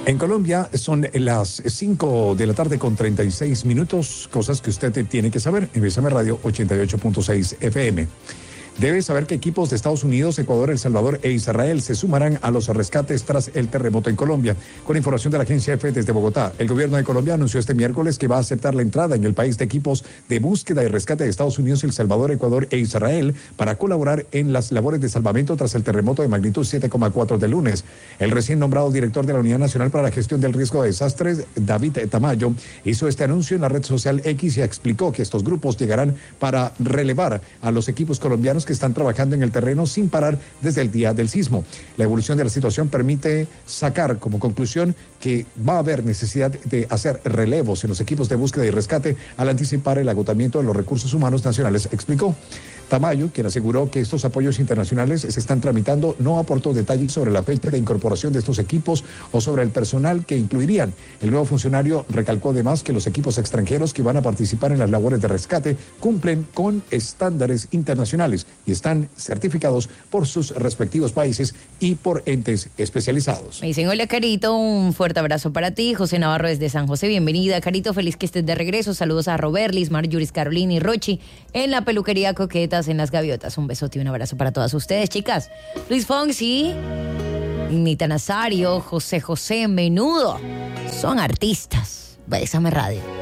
En Colombia son las 5 de la tarde con 36 minutos, cosas que usted tiene que saber en Bésame Radio 88.6 FM. Debe saber que equipos de Estados Unidos, Ecuador, El Salvador e Israel se sumarán a los rescates tras el terremoto en Colombia. Con información de la agencia EFE desde Bogotá, el gobierno de Colombia anunció este miércoles que va a aceptar la entrada en el país de equipos de búsqueda y rescate de Estados Unidos, El Salvador, Ecuador e Israel para colaborar en las labores de salvamento tras el terremoto de magnitud 7,4 del lunes. El recién nombrado director de la Unidad Nacional para la Gestión del Riesgo de Desastres, David Tamayo, hizo este anuncio en la red social X y explicó que estos grupos llegarán para relevar a los equipos colombianos que están trabajando en el terreno sin parar desde el día del sismo. La evolución de la situación permite sacar como conclusión que va a haber necesidad de hacer relevos en los equipos de búsqueda y rescate al anticipar el agotamiento de los recursos humanos nacionales, explicó. Tamayo, quien aseguró que estos apoyos internacionales se están tramitando, no aportó detalles sobre la fecha de incorporación de estos equipos o sobre el personal que incluirían. El nuevo funcionario recalcó además que los equipos extranjeros que van a participar en las labores de rescate cumplen con estándares internacionales y están certificados por sus respectivos países y por entes especializados. Me dicen, hola Carito, un fuerte abrazo para ti. José Navarro desde San José, bienvenida. Carito, feliz que estés de regreso. Saludos a Roberlis, Marjuris, Carolina y Rochi en la peluquería Coquetas en Las Gaviotas. Un besote y un abrazo para todas ustedes, chicas. Luis Fonsi, Nita Nazario, José José, Menudo, son artistas. Bésame Radio.